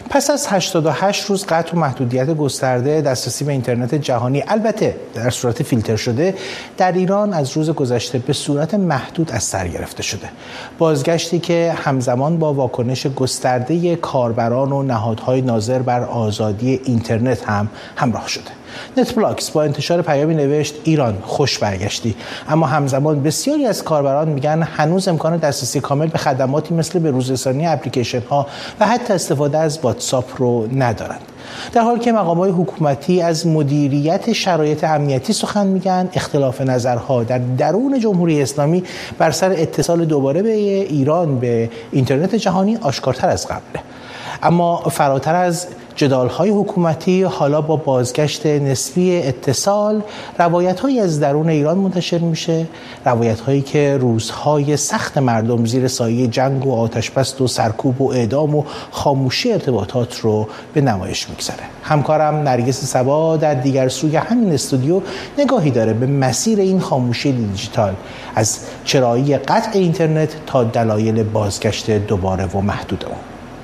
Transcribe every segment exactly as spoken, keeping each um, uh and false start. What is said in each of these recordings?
پس از هشتاد و هشت روز قطع و محدودیت گسترده دسترسی به اینترنت جهانی، البته در صورت فیلتر شده، در ایران از روز گذشته به صورت محدود از سر گرفته شده. بازگشتی که همزمان با واکنش گسترده کاربران و نهادهای ناظر بر آزادی اینترنت هم همراه شده. نتبلاکس با انتشار پیامی نوشت ایران خوش برگشتی، اما همزمان بسیاری از کاربران میگن هنوز امکان دسترسی کامل به خدماتی مثل به‌روزرسانی اپلیکیشن ها و حتی استفاده از واتساپ رو ندارند. در حالی که مقامات حکومتی از مدیریت شرایط امنیتی سخن میگن، اختلاف نظرها در درون جمهوری اسلامی بر سر اتصال دوباره به ایران به اینترنت جهانی آشکارتر از قبله. اما فراتر از جدال‌های حکومتی، حالا با بازگشت نسبی اتصال، روایت‌هایی از درون ایران منتشر میشه، روایت‌هایی که روزهای سخت مردم زیر سایه جنگ و آتش‌بس و سرکوب و اعدام و خاموشی ارتباطات رو به نمایش میگذاره. همکارم نرگس صبا در دیگر سوی همین استودیو نگاهی داره به مسیر این خاموشی دیجیتال، از چرایی قطع اینترنت تا دلایل بازگشت دوباره و محدود اون.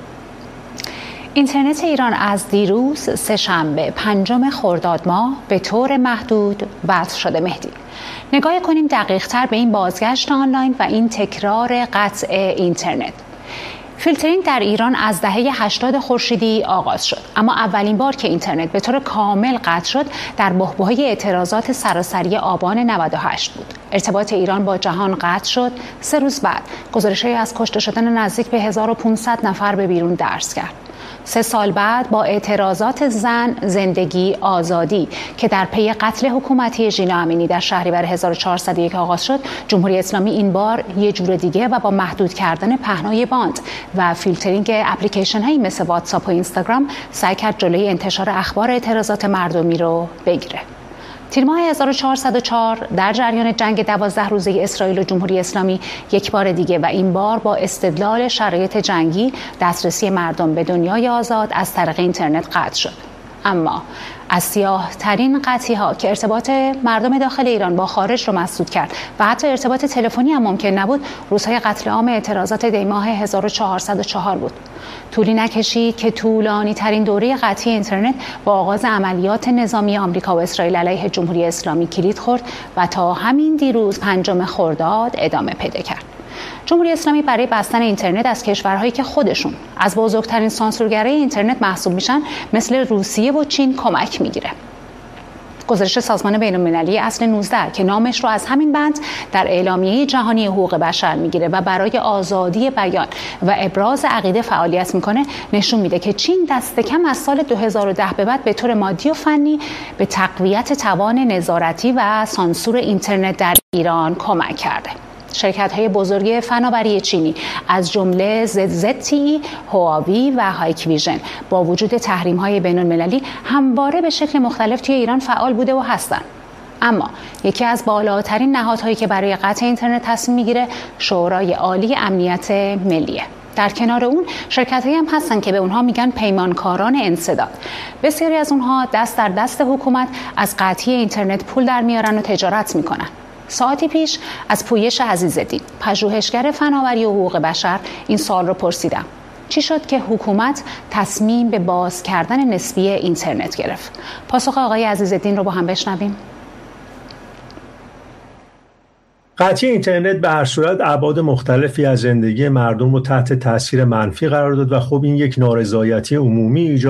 اینترنت ایران از دیروز سه‌شنبه پنجم خرداد ماه به طور محدود بسته شده. مهدی، نگاه کنیم دقیق تر به این بازگشت آنلاین و این تکرار قطع اینترنت. فیلترینگ در ایران از دهه هشتاد خورشیدی آغاز شد، اما اولین بار که اینترنت به طور کامل قطع شد در بحبوحه اعتراضات سراسری آبان نود و هشت بود. ارتباط ایران با جهان قطع شد. سه روز بعد گزارش‌هایی از کشته شدن نزدیک به هزار و پانصد نفر به بیرون درس کرد. سه سال بعد با اعتراضات زن، زندگی، آزادی که در پی قتل حکومتی ژینا امینی در شهریور هزار و چهارصد و یک آغاز شد، جمهوری اسلامی این بار یه جور دیگه و با محدود کردن پهنای باند و فیلترینگ اپلیکیشن هایی مثل واتساپ و اینستاگرام سعی کرد جلوی انتشار اخبار اعتراضات مردمی رو بگیره. تیر ماه هزار و چهارصد و چهار در جریان جنگ دوازده روزه اسرائیل و جمهوری اسلامی یک بار دیگه و این بار با استدلال شرایط جنگی دسترسی مردم به دنیای آزاد از طریق اینترنت قطع شد. اما از سیاه ترین قطعی ها که ارتباط مردم داخل ایران با خارج رو مسدود کرد و حتی ارتباط تلفنی هم ممکن نبود، روزهای قتل عام اعتراضات دی ماه هزار و چهارصد و چهار بود. طولی نکشید که طولانی ترین دوره قطعی اینترنت با آغاز عملیات نظامی آمریکا و اسرائیل علیه جمهوری اسلامی کلید خورد و تا همین دیروز پنجم خرداد ادامه پیدا کرد. جمهوری اسلامی برای بستن اینترنت از کشورهایی که خودشون از بزرگترین سانسورگرای اینترنت محسوب میشن مثل روسیه و چین کمک میگیره. گزارش سازمان بین‌المللی اصل نوزده که نامش رو از همین بند در اعلامیه جهانی حقوق بشر میگیره و برای آزادی بیان و ابراز عقیده فعالیت میکنه، نشون میده که چین دست کم از سال دو هزار و ده به بعد به طور مادی و فنی به تقویت توان نظارتی و سانسور اینترنت در ایران کمک کرده. شرکت‌های بزرگ فناوری چینی از جمله زد زد تی ای، هواوی و هایکویژن با وجود تحریم‌های بین‌المللی همواره به شکل مختلف توی ایران فعال بوده و هستن. اما یکی از بالاترین نهادهایی که برای قطع اینترنت تصمیم میگیره شورای عالی امنیت ملیه. در کنار اون شرکت‌هایی هم هستن که به اونها میگن پیمانکاران انسداد. بسیاری از اونها دست در دست حکومت از قطعی اینترنت پول در میارن و تجارت میکنن. ساعتی پیش از پویش عزیزالدین، پژوهشگر فناوری و حقوق بشر، این سوال رو پرسیدم: چی شد که حکومت تصمیم به باز کردن نسبی اینترنت گرفت؟ پاسخ آقای عزیزالدین رو با هم بشنویم. قطعی اینترنت به هر صورت ابعاد مختلفی از زندگی مردم رو تحت تاثیر منفی قرار داد و خب این یک نارضایتی عمومی ایجاد